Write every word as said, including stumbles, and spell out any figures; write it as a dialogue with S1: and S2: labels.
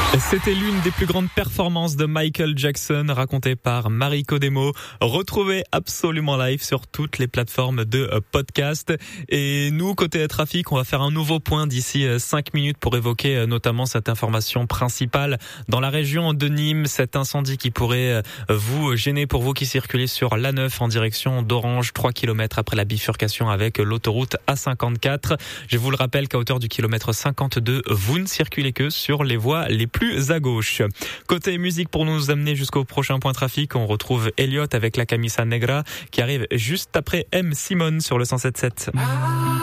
S1: C'était l'une des plus grandes performances de Michael Jackson racontée par Mariko Demo. Retrouvez absolument live sur toutes les plateformes de podcast. Et nous, côté trafic, on va faire un nouveau point d'ici cinq minutes pour évoquer notamment cette information principale dans la région de Nîmes, cet incendie qui pourrait vous gêner pour vous qui circulez sur l'A neuf en direction d'Orange, trois kilomètres après la bifurcation avec l'autoroute A cinquante-quatre. Je vous le rappelle qu'à hauteur du kilomètre cinquante-deux, vous ne circulez que sur les voies les plus plus à gauche. Côté musique, pour nous amener jusqu'au prochain point trafic, on retrouve Elliott avec la Camisa Negra qui arrive juste après M. Simone sur le cent sept sept.